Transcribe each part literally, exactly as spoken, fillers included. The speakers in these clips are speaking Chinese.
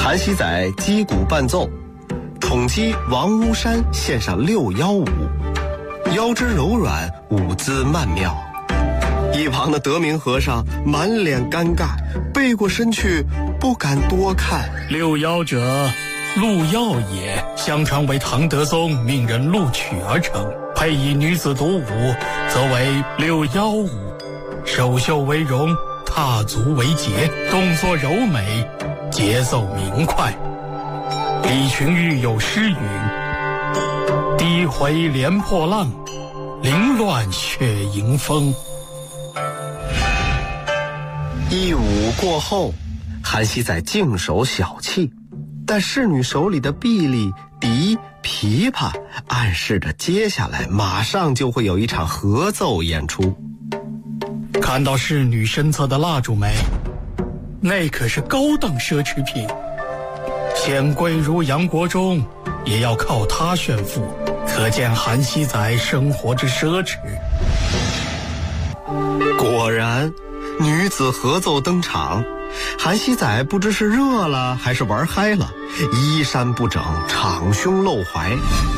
韩熙载击鼓伴奏，宠姬王屋山献上六幺舞，腰肢柔软，舞姿曼妙。一旁的德明和尚满脸尴尬，背过身去，不敢多看。 六幺者，陆耀也，相传为唐德宗命人录取而成，配以女子独舞，则为六幺舞。手袖为绒，踏足为节，动作柔美，节奏明快。李群玉有诗云：低回连破浪，凌乱血迎风。 一舞过后，韩熙载净手小气，但侍女手里的臂力、笛、琵琶暗示着接下来马上就会有一场合奏演出。 看到侍女身侧的蜡烛没？那可是高档奢侈品，显贵如杨国忠也要靠它炫富，可见韩熙载生活之奢侈。 果然女子合奏登场，韩熙载不知是热了还是玩嗨了，衣衫不整，敞胸露怀。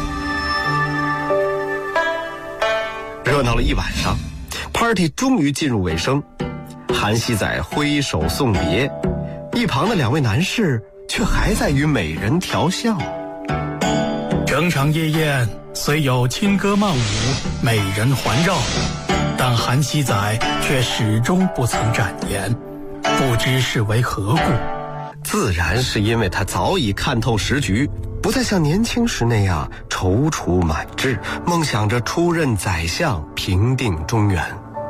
热闹了一晚上， party 终于进入尾声。韩熙载挥手送别，一旁的两位男士却还在与美人调笑。 整场夜宴虽有轻歌曼舞，美人环绕，但韩熙载却始终不曾展颜，不知是为何故。 自然是因为他早已看透时局，不再像年轻时那样踌躇满志，梦想着出任宰相，平定中原。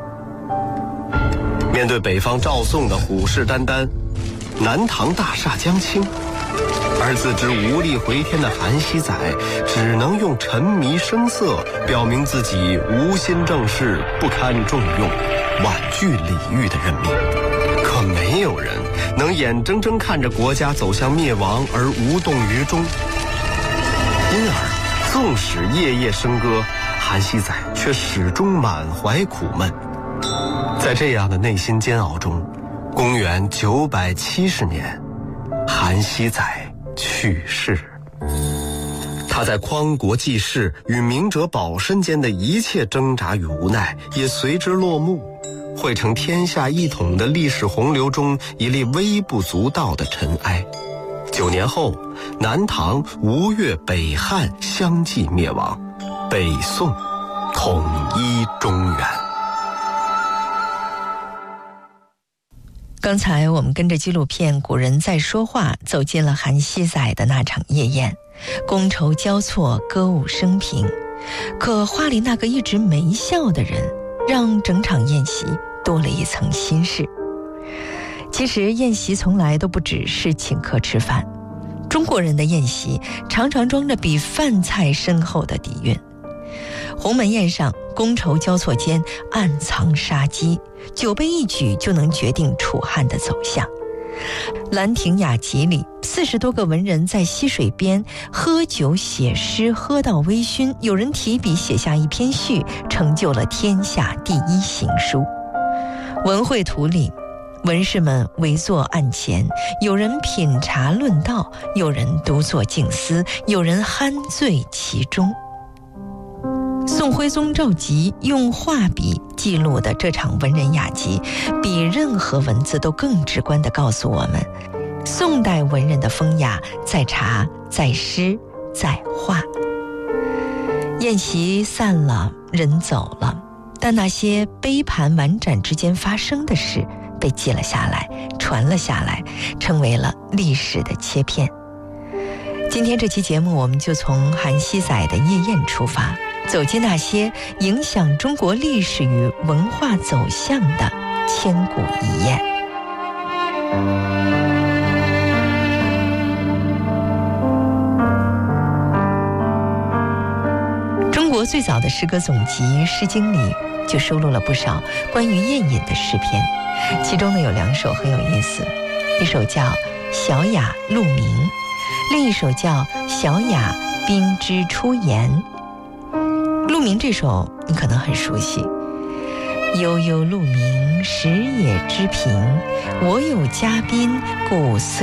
面对北方赵宋的虎视眈眈，南唐大厦将倾，而自知无力回天的韩熙载只能用沉迷声色表明自己无心正事，不堪重用，婉拒李煜的任命。可没有人能眼睁睁看着国家走向灭亡而无动于衷，因而纵使夜夜笙歌，韩熙载却始终满怀苦闷。在这样的内心煎熬中，公元九百七十年，韩熙载去世。他在匡国济世与明哲保身间的一切挣扎与无奈也随之落幕，汇成天下一统的历史洪流中一粒微不足道的尘埃。九年后，南唐、吴越、北汉相继灭亡，北宋统一中原。 刚才我们跟着纪录片《古人在说话》走进了韩熙载的那场夜宴，觥筹交错，歌舞升平。可话里那个一直没笑的人，让整场宴席多了一层心事。其实宴席从来都不只是请客吃饭，中国人的宴席常常装着比饭菜深厚的底蕴。鸿门宴上，觥筹交错间暗藏杀机，酒杯一举就能决定楚汉的走向。兰亭雅集里，四十多个文人在溪水边喝酒写诗，喝到微醺，有人提笔写下一篇序，成就了天下第一行书。文会图里，文士们围坐案前，有人品茶论道，有人独坐静思，有人酣醉其中。宋徽宗赵佶用画笔记录的这场文人雅集，比任何文字都更直观地告诉我们，宋代文人的风雅在茶，在诗，在画。宴席散了，人走了，但那些杯盘碗盏之间发生的事被记了下来，传了下来，成为了历史的切片。今天这期节目，我们就从韩熙载的夜宴出发，走进那些影响中国历史与文化走向的千古一宴。中国最早的诗歌总集《诗经》里就收录了不少关于宴饮的诗篇，其中呢有两首很有意思，一首叫《小雅鹿鸣》，另一首叫《小雅宾之出言》。鹿鸣这首你可能很熟悉，悠悠鹿鸣，食野之苹，我有嘉宾，故色